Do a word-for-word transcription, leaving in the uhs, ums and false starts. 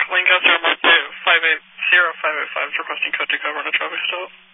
Lancaster, Mark two, five eight zero five eight five is requesting code to cover on a traffic stop.